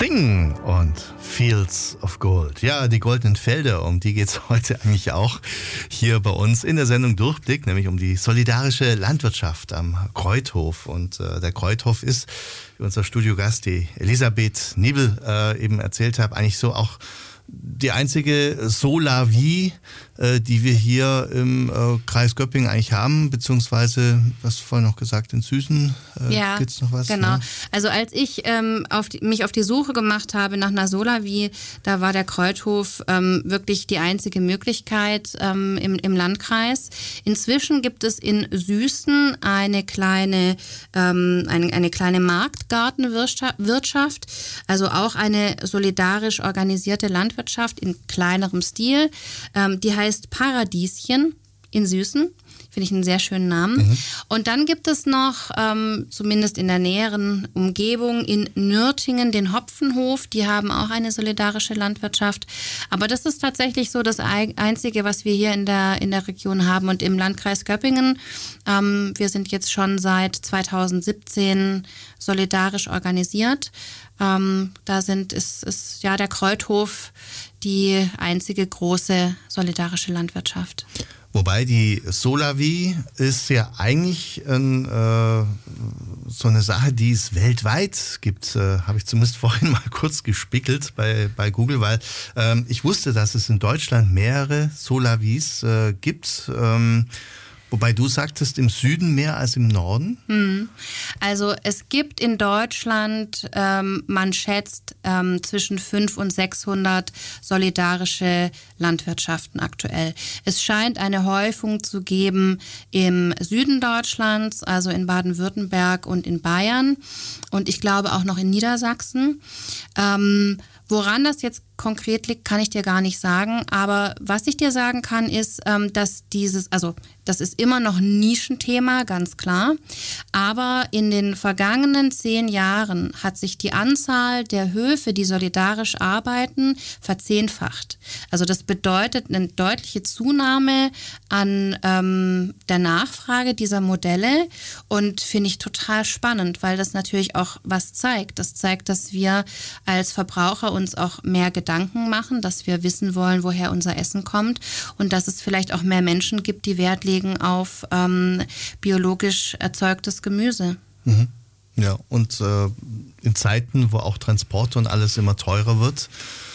Spring und Fields of Gold. Ja, die goldenen Felder, um die geht es heute eigentlich auch hier bei uns in der Sendung Durchblick, nämlich um die solidarische Landwirtschaft am Kreuthof. Und der Kreuthof ist, wie unser Studiogast, die Elisabeth Niebel eben erzählt hat, eigentlich so auch die einzige Solavie, die wir hier im Kreis Göppingen eigentlich haben, beziehungsweise, was vorhin noch gesagt, in Süßen gibt es noch was? Genau. Ne? Also als ich mich auf die Suche gemacht habe nach einer Solavie, da war der Kreuthof wirklich die einzige Möglichkeit im Landkreis. Inzwischen gibt es in Süßen eine kleine Marktgartenwirtschaft, also auch eine solidarisch organisierte Landwirtschaft in kleinerem Stil. Die heißt Paradieschen in Süßen. Finde ich einen sehr schönen Namen. Mhm. Und dann gibt es noch, zumindest in der näheren Umgebung, in Nürtingen den Hopfenhof. Die haben auch eine solidarische Landwirtschaft. Aber das ist tatsächlich so das Einzige, was wir hier in der Region haben. Und im Landkreis Göppingen, wir sind jetzt schon seit 2017 solidarisch organisiert. Da ist der Kreuthof die einzige große solidarische Landwirtschaft. Wobei die Solavie ist ja eigentlich so eine Sache, die es weltweit gibt. Habe ich zumindest vorhin mal kurz gespickelt bei Google, weil ich wusste, dass es in Deutschland mehrere Solavies gibt. Wobei du sagtest, im Süden mehr als im Norden? Also es gibt in Deutschland, man schätzt, zwischen 500 und 600 solidarische Landwirtschaften aktuell. Es scheint eine Häufung zu geben im Süden Deutschlands, also in Baden-Württemberg und in Bayern und ich glaube auch noch in Niedersachsen. Woran das jetzt konkret liegt, kann ich dir gar nicht sagen. Aber was ich dir sagen kann, ist, dass das ist immer noch ein Nischenthema, ganz klar. Aber in den vergangenen 10 Jahren hat sich die Anzahl der Höfe, die solidarisch arbeiten, verzehnfacht. Also das bedeutet eine deutliche Zunahme an der Nachfrage dieser Modelle und finde ich total spannend, weil das natürlich auch was zeigt. Das zeigt, dass wir als Verbraucher uns auch mehr Gedanken machen, dass wir wissen wollen, woher unser Essen kommt und dass es vielleicht auch mehr Menschen gibt, die Wert legen auf biologisch erzeugtes Gemüse. Mhm. Ja, und in Zeiten, wo auch Transport und alles immer teurer wird,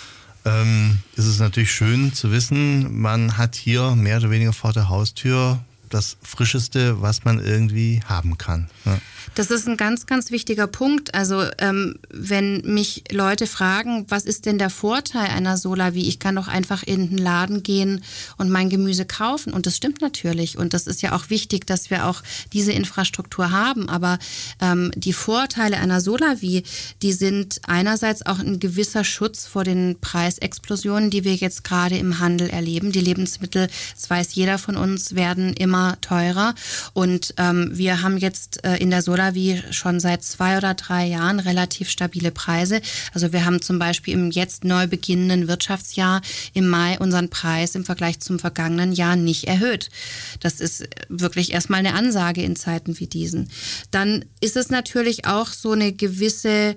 ist es natürlich schön zu wissen, man hat hier mehr oder weniger vor der Haustür das Frischeste, was man irgendwie haben kann. Ja. Das ist ein ganz, ganz wichtiger Punkt. Also wenn mich Leute fragen, was ist denn der Vorteil einer Solavie? Ich kann doch einfach in den Laden gehen und mein Gemüse kaufen. Und das stimmt natürlich. Und das ist ja auch wichtig, dass wir auch diese Infrastruktur haben. Aber die Vorteile einer Solavie, die sind einerseits auch ein gewisser Schutz vor den Preisexplosionen, die wir jetzt gerade im Handel erleben. Die Lebensmittel, das weiß jeder von uns, werden immer teurer. Und wir haben jetzt in der Solavie schon seit 2 oder 3 Jahren relativ stabile Preise. Also wir haben zum Beispiel im jetzt neu beginnenden Wirtschaftsjahr im Mai unseren Preis im Vergleich zum vergangenen Jahr nicht erhöht. Das ist wirklich erstmal eine Ansage in Zeiten wie diesen. Dann ist es natürlich auch so ein gewisser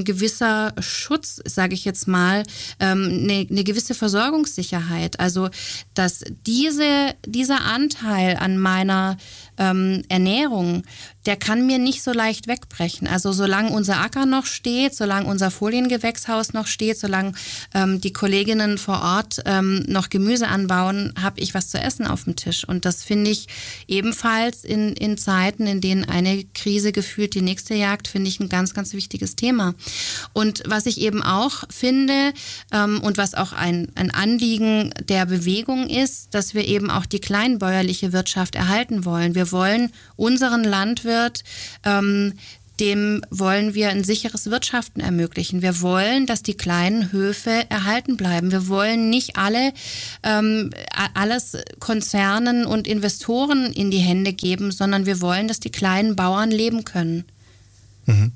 Schutz, sage ich jetzt mal, eine gewisse Versorgungssicherheit. Also dass dieser Anteil an meiner Ernährung, der kann mir nicht so leicht wegbrechen. Also solange unser Acker noch steht, solange unser Foliengewächshaus noch steht, solange die Kolleginnen vor Ort noch Gemüse anbauen, habe ich was zu essen auf dem Tisch. Und das finde ich ebenfalls in Zeiten, in denen eine Krise gefühlt die nächste jagt, finde ich ein ganz, ganz wichtiges Thema. Und was ich eben auch finde und was auch ein Anliegen der Bewegung ist, dass wir eben auch die kleinbäuerliche Wirtschaft erhalten wollen. Wir wollen unseren Landwirt, dem wollen wir ein sicheres Wirtschaften ermöglichen. Wir wollen, dass die kleinen Höfe erhalten bleiben. Wir wollen nicht alles Konzernen und Investoren in die Hände geben, sondern wir wollen, dass die kleinen Bauern leben können. Mhm.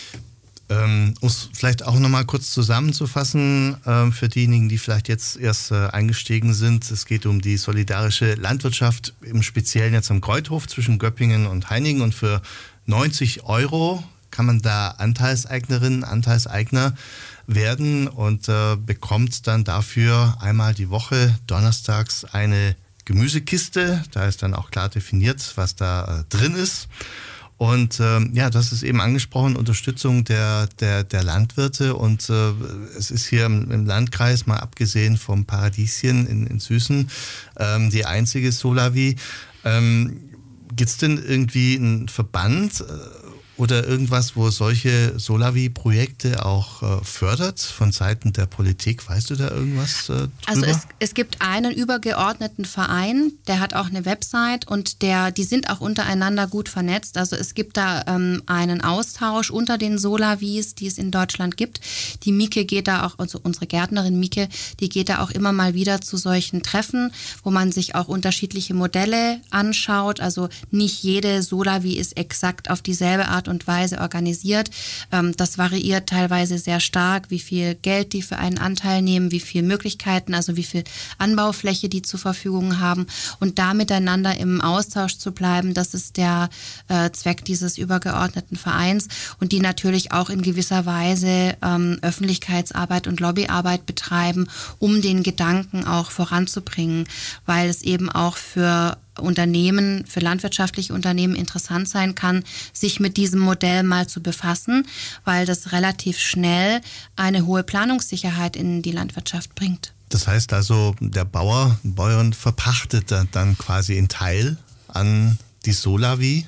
Um es vielleicht auch nochmal kurz zusammenzufassen, für diejenigen, die vielleicht jetzt erst eingestiegen sind, es geht um die solidarische Landwirtschaft, im Speziellen jetzt am Kreuthof zwischen Göppingen und Heiningen, und für 90 € kann man da Anteilseignerin, Anteilseigner werden und bekommt dann dafür einmal die Woche donnerstags eine Gemüsekiste. Da ist dann auch klar definiert, was da drin ist. Und ja, das ist eben angesprochen, Unterstützung der Landwirte. Und es ist hier im Landkreis, mal abgesehen vom Paradieschen in Süßen, die einzige Solavi. Gibt es denn irgendwie einen Verband oder irgendwas, wo solche Solavi-Projekte auch fördert von Seiten der Politik? Weißt du da irgendwas drüber? Also es gibt einen übergeordneten Verein, der hat auch eine Website und die sind auch untereinander gut vernetzt. Also es gibt da einen Austausch unter den Solavis, die es in Deutschland gibt. Die Mieke geht da auch, also unsere Gärtnerin Mieke, die geht da auch immer mal wieder zu solchen Treffen, wo man sich auch unterschiedliche Modelle anschaut. Also nicht jede Solavi ist exakt auf dieselbe Art und Weise organisiert. Das variiert teilweise sehr stark, wie viel Geld die für einen Anteil nehmen, wie viele Möglichkeiten, also wie viel Anbaufläche die zur Verfügung haben. Und da miteinander im Austausch zu bleiben, das ist der Zweck dieses übergeordneten Vereins und die natürlich auch in gewisser Weise Öffentlichkeitsarbeit und Lobbyarbeit betreiben, um den Gedanken auch voranzubringen, weil es eben auch für Unternehmen, für landwirtschaftliche Unternehmen interessant sein kann, sich mit diesem Modell mal zu befassen, weil das relativ schnell eine hohe Planungssicherheit in die Landwirtschaft bringt. Das heißt also, der Bauern verpachtet dann quasi einen Teil an die Solavi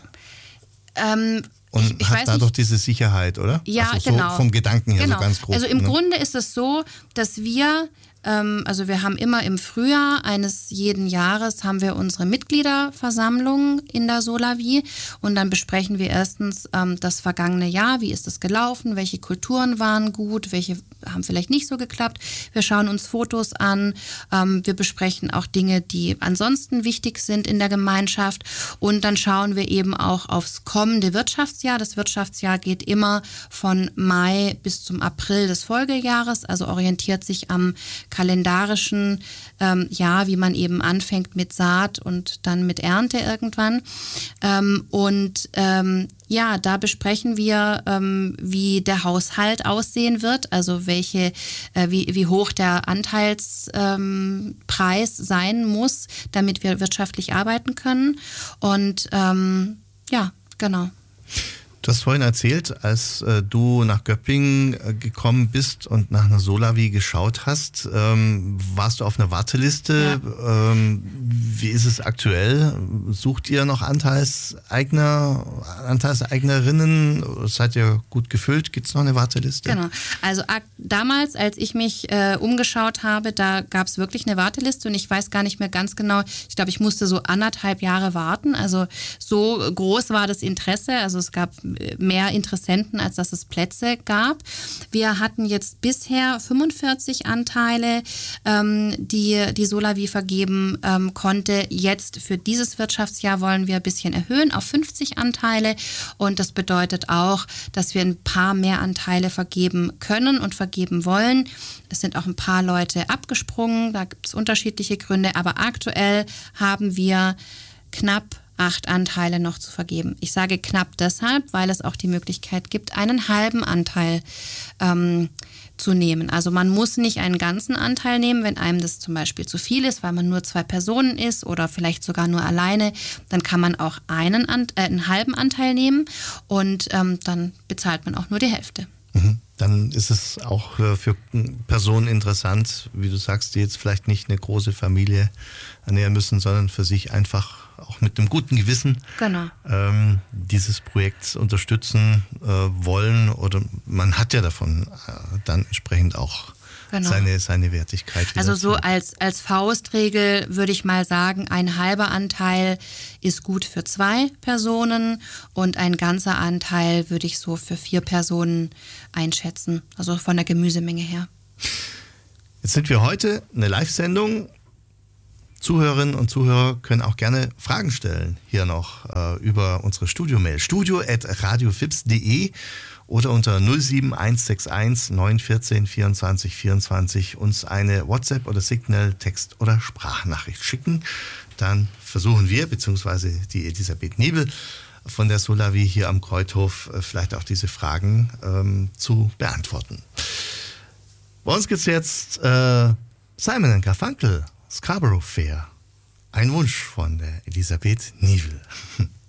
und ich hat dadurch diese Sicherheit, oder? Ja, also genau. So vom Gedanken her, genau. so ganz grob. Also im Grunde ist es so, dass wir haben immer im Frühjahr eines jeden Jahres haben wir unsere Mitgliederversammlung in der Solavi und dann besprechen wir erstens das vergangene Jahr, wie ist es gelaufen, welche Kulturen waren gut, welche haben vielleicht nicht so geklappt. Wir schauen uns Fotos an, wir besprechen auch Dinge, die ansonsten wichtig sind in der Gemeinschaft und dann schauen wir eben auch aufs kommende Wirtschaftsjahr. Das Wirtschaftsjahr geht immer von Mai bis zum April des Folgejahres, also orientiert sich am kalendarischen Jahr, wie man eben anfängt mit Saat und dann mit Ernte irgendwann. Da besprechen wir, wie der Haushalt aussehen wird, also wie hoch der Anteilspreis sein muss, damit wir wirtschaftlich arbeiten können. Und genau. Du hast vorhin erzählt, als du nach Göppingen gekommen bist und nach einer Solavi geschaut hast, warst du auf einer Warteliste. Ja. Wie ist es aktuell? Sucht ihr noch Anteilseigner, Anteilseignerinnen? Seid ihr gut gefüllt? Gibt es noch eine Warteliste? Genau. Also damals, als ich mich umgeschaut habe, da gab es wirklich eine Warteliste und ich weiß gar nicht mehr ganz genau. Ich glaube, ich musste so 1,5 Jahre warten. Also so groß war das Interesse. Also es gab mehr Interessenten, als dass es Plätze gab. Wir hatten jetzt bisher 45 Anteile, die Solavi vergeben konnte. Jetzt für dieses Wirtschaftsjahr wollen wir ein bisschen erhöhen auf 50 Anteile und das bedeutet auch, dass wir ein paar mehr Anteile vergeben können und vergeben wollen. Es sind auch ein paar Leute abgesprungen, da gibt es unterschiedliche Gründe, aber aktuell haben wir knapp 8 Anteile noch zu vergeben. Ich sage knapp deshalb, weil es auch die Möglichkeit gibt, einen halben Anteil zu nehmen. Also man muss nicht einen ganzen Anteil nehmen, wenn einem das zum Beispiel zu viel ist, weil man nur 2 Personen ist oder vielleicht sogar nur alleine, dann kann man auch einen halben Anteil nehmen und dann bezahlt man auch nur die Hälfte. Dann ist es auch für Personen interessant, wie du sagst, die jetzt vielleicht nicht eine große Familie ernähren müssen, sondern für sich einfach auch mit einem guten Gewissen dieses Projekt unterstützen wollen. Oder man hat ja davon dann entsprechend auch seine Wertigkeit. Also so als Faustregel würde ich mal sagen, ein halber Anteil ist gut für 2 Personen und ein ganzer Anteil würde ich so für 4 Personen einschätzen, also von der Gemüsemenge her. Jetzt sind wir heute eine Live-Sendung. Zuhörerinnen und Zuhörer können auch gerne Fragen stellen, hier noch über unsere Studio-Mail, studio@radiofips.de oder unter 07161 914 24 24 uns eine WhatsApp oder Signal, Text oder Sprachnachricht schicken. Dann versuchen wir, beziehungsweise die Elisabeth Nebel, von der Solavi hier am Kreuthof vielleicht auch diese Fragen zu beantworten. Bei uns gibt es jetzt Simon & Garfunkel, Scarborough Fair. Ein Wunsch von der Elisabeth Niewel.